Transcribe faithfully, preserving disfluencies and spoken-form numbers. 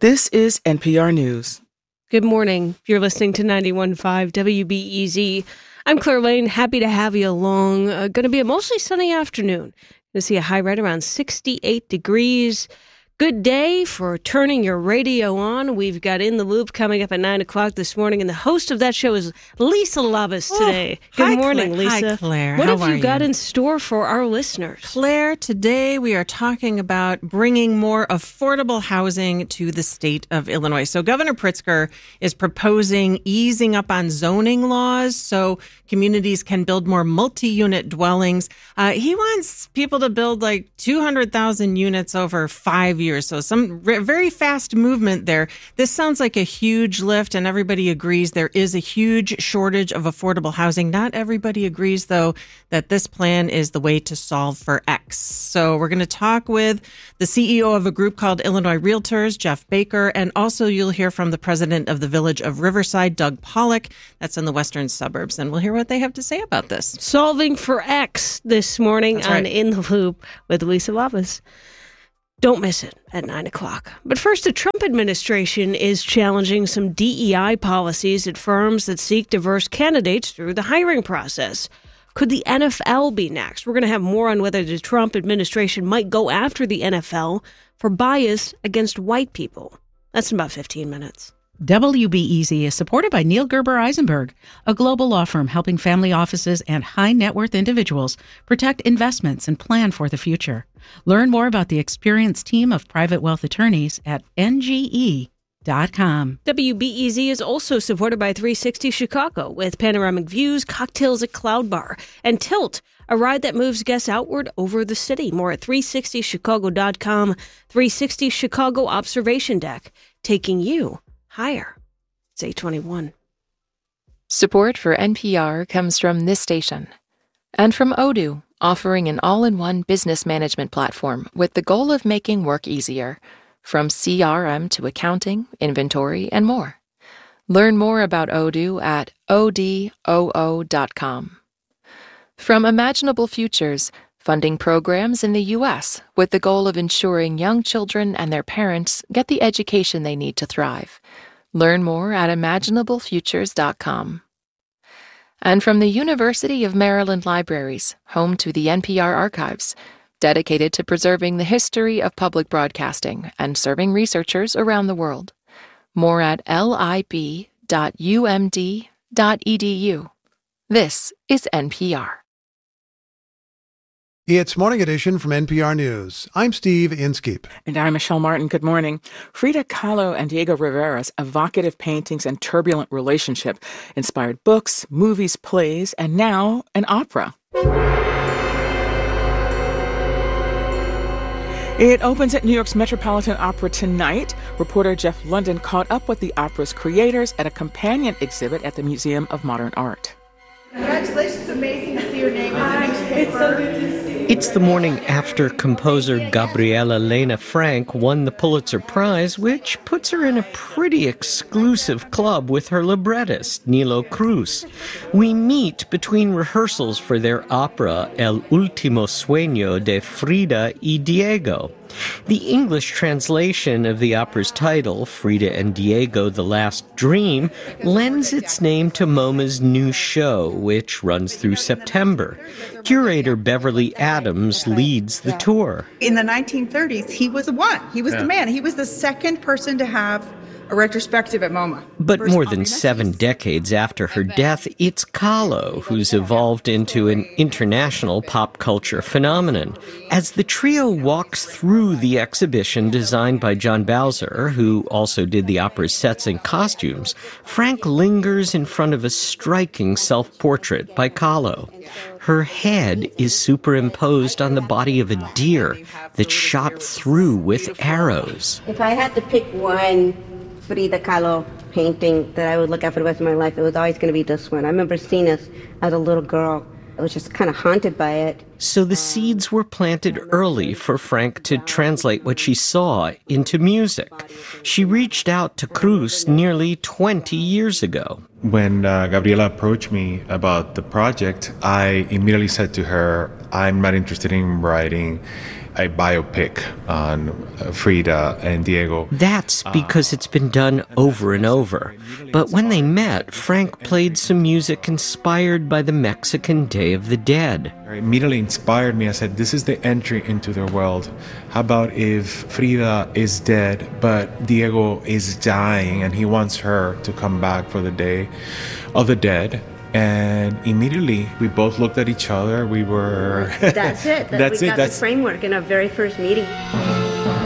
This is N P R News. Good morning. You're listening to ninety-one point five W B E Z. I'm Claire Lane. Happy to have you along. Uh, going to be a mostly sunny afternoon. Going to see a high right around sixty-eight degrees. Good day for turning your radio on. We've got In the Loop coming up at nine o'clock this morning, and the host of that show is Lisa Labus today. Oh, Good hi, morning, Cla- Lisa. Hi, Claire. What How have you are got you? in store for our listeners? Claire, today we are talking about bringing more affordable housing to the state of Illinois. So Governor Pritzker is proposing easing up on zoning laws so communities can build more multi-unit dwellings. Uh, he wants people to build like two hundred thousand units over five years. So some re- very fast movement there. This sounds like a huge lift, and everybody agrees there is a huge shortage of affordable housing. Not everybody agrees, though, that this plan is the way to solve for X. So we're going to talk with the C E O of a group called Illinois Realtors, Jeff Baker, and also you'll hear from the president of the Village of Riverside, Doug Pollock. That's in the western suburbs, and we'll hear what they have to say about this. Solving for X this morning That's on right. In the Loop with Lisa Labus. Don't miss it at nine o'clock. But first, the Trump administration is challenging some D E I policies at firms that seek diverse candidates through the hiring process. Could the N F L be next? We're going to have more on whether the Trump administration might go after the N F L for bias against white people. That's in about fifteen minutes. W B E Z is supported by Neil Gerber Eisenberg, a global law firm helping family offices and high net worth individuals protect investments and plan for the future. Learn more about the experienced team of private wealth attorneys at N G E dot com. W B E Z is also supported by three sixty Chicago with panoramic views, cocktails at Cloud Bar, and Tilt, a ride that moves guests outward over the city. More at three sixty chicago dot com. three sixty Chicago Observation Deck, taking you higher. It's eight twenty-one. Support for N P R comes from this station and from Odoo, offering an all-in-one business management platform with the goal of making work easier, from C R M to accounting, inventory, and more. Learn more about Odoo at O D O O dot com. From Imaginable Futures, funding programs in the U S with the goal of ensuring young children and their parents get the education they need to thrive. Learn more at imaginable futures dot com. And from the University of Maryland Libraries, home to the N P R Archives, dedicated to preserving the history of public broadcasting and serving researchers around the world. More at lib dot u m d dot e d u. This is N P R. It's Morning Edition from N P R News. I'm Steve Inskeep. And I'm Michelle Martin. Good morning. Frida Kahlo and Diego Rivera's evocative paintings and turbulent relationship inspired books, movies, plays, and now an opera. It opens at New York's Metropolitan Opera tonight. Reporter Jeff London caught up with the opera's creators at a companion exhibit at the Museum of Modern Art. Congratulations, amazing to see your name in the newspaper. It's so good to see you. It's the morning after composer Gabriela Lena Frank won the Pulitzer Prize, which puts her in a pretty exclusive club with her librettist, Nilo Cruz. We meet between rehearsals for their opera El Último Sueño de Frida y Diego. The English translation of the opera's title, Frida and Diego, The Last Dream, lends its name to MoMA's new show, which runs through September. Curator Beverly Adams leads the tour. In the nineteen thirties, he was the one. He was yeah. the man. He was the second person to have a retrospective at MoMA. But First more than seven decades after her death, it's Kahlo who's evolved into an international pop culture phenomenon. As the trio walks through the exhibition designed by John Bowser, who also did the opera's sets and costumes, Frank lingers in front of a striking self-portrait by Kahlo. Her head is superimposed on the body of a deer that's shot through with arrows. If I had to pick one Frida Kahlo painting that I would look at for the rest of my life, it was always going to be this one. I remember seeing this as a little girl. I was just kind of haunted by it. So the seeds were planted early for Frank to translate what she saw into music. She reached out to Cruz nearly twenty years ago. When uh, Gabriela approached me about the project, I immediately said to her, I'm not interested in writing a biopic on Frida and Diego. That's because it's been done over and over. But when they met, Frank played some music inspired by the Mexican Day of the Dead. It immediately inspired me. I said, this is the entry into their world. How about if Frida is dead, but Diego is dying and he wants her to come back for the Day of the Dead? And immediately we both looked at each other. We were... That's it. That, That's we it. got That's the framework in our very first meeting.